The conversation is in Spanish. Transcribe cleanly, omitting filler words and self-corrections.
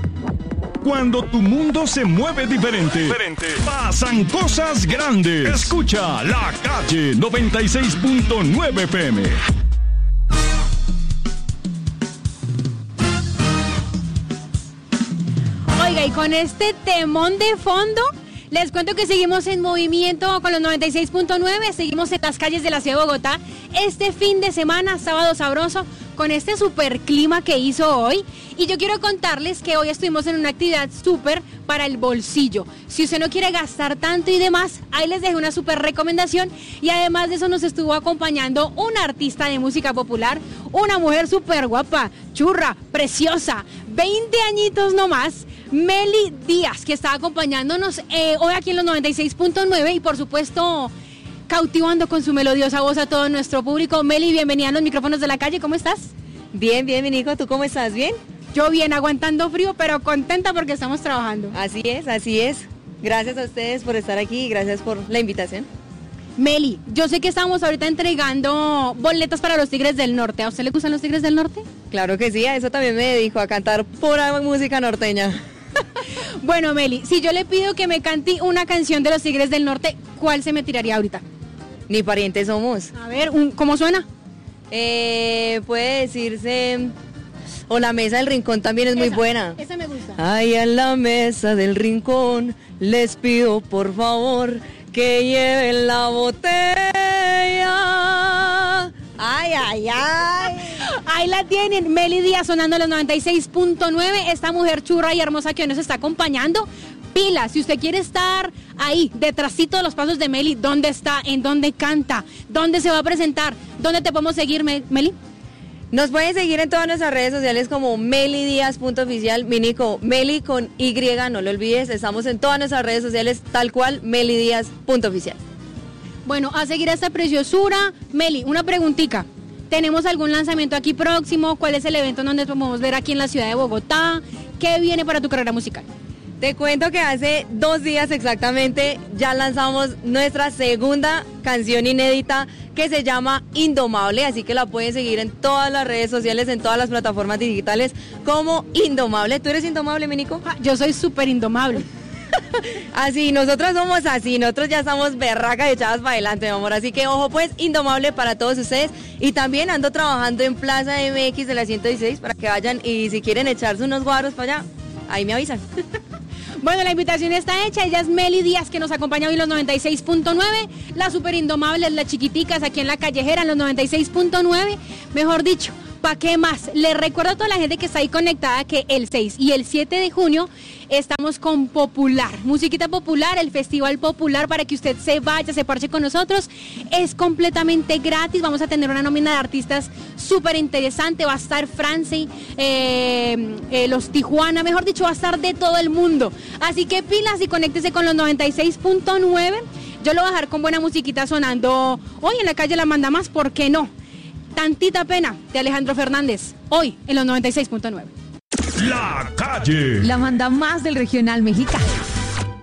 Cuando tu mundo se mueve diferente, pasan cosas grandes. Escucha La Calle 96.9 FM. Oiga, y con este temón de fondo, les cuento que seguimos en movimiento con los 96.9, seguimos en las calles de la ciudad de Bogotá. Este fin de semana, sábado sabroso, con este super clima que hizo hoy. Y yo quiero contarles que hoy estuvimos en una actividad súper para el bolsillo. Si usted no quiere gastar tanto y demás, ahí les dejo una súper recomendación. Y además de eso nos estuvo acompañando una artista de música popular, una mujer súper guapa, churra, preciosa, 20 añitos nomás, Meli Díaz, que está acompañándonos hoy aquí en los 96.9 y por supuesto cautivando con su melodiosa voz a todo nuestro público. Meli, bienvenida a los micrófonos de La Calle, ¿cómo estás? Bien, bien, Nico, ¿tú cómo estás? ¿Bien? Yo bien, aguantando frío, pero contenta porque estamos trabajando. Así es, así es. Gracias a ustedes por estar aquí y gracias por la invitación. Meli, yo sé que estamos ahorita entregando boletas para los Tigres del Norte. ¿A usted le gustan los Tigres del Norte? Claro que sí, a eso también me dedico, a cantar pura música norteña. Bueno, Meli, si yo le pido que me cante una canción de los Tigres del Norte, ¿cuál se me tiraría ahorita? Ni parientes somos. A ver, ¿cómo suena? Puede decirse... O La Mesa del Rincón también es muy buena. Esa me gusta. Ay, en la mesa del rincón, les pido por favor que lleven la botella. Ay, ay, ay. Ahí la tienen, Meli Díaz sonando los 96.9. Esta mujer churra y hermosa que hoy nos está acompañando. Pila, si usted quiere estar ahí, detrásito de los pasos de Meli, ¿dónde está? ¿En dónde canta? ¿Dónde se va a presentar? ¿Dónde te podemos seguir, Meli? Nos pueden seguir en todas nuestras redes sociales como melidíaz.oficial. Minico, Meli con Y, no lo olvides. Estamos en todas nuestras redes sociales tal cual, melidíaz.oficial. Bueno, a seguir esta preciosura. Meli, una preguntita. ¿Tenemos algún lanzamiento aquí próximo? ¿Cuál es el evento donde podemos ver aquí en la ciudad de Bogotá? ¿Qué viene para tu carrera musical? Te cuento que hace 2 días exactamente ya lanzamos nuestra segunda canción inédita que se llama Indomable, así que la pueden seguir en todas las redes sociales, en todas las plataformas digitales como Indomable. ¿Tú eres indomable, Minico? Yo soy súper indomable. Así, nosotros somos así, nosotros ya estamos berracas y echadas para adelante, mi amor. Así que ojo pues, Indomable para todos ustedes. Y también ando trabajando en Plaza MX de la 116 para que vayan y si quieren echarse unos guaros para allá, ahí me avisan. Bueno, la invitación está hecha. Ella es Meli Díaz, que nos acompaña hoy en los 96.9. La super indomable, las chiquiticas aquí en La Callejera en los 96.9. Mejor dicho, ¿para qué más? Les recuerdo a toda la gente que está ahí conectada que el 6 y el 7 de junio estamos con Popular, musiquita popular, el festival popular para que usted se vaya, se parche con nosotros. Es completamente gratis, vamos a tener una nómina de artistas súper interesante, va a estar Franci, los Tijuana, mejor dicho, va a estar de todo el mundo. Así que pilas y conéctese con los 96.9. Yo lo voy a dejar con buena musiquita sonando hoy en La Calle La Manda Más, ¿por qué no? Tantita Pena de Alejandro Fernández, hoy en los 96.9. La Calle. La manda más del regional mexicano.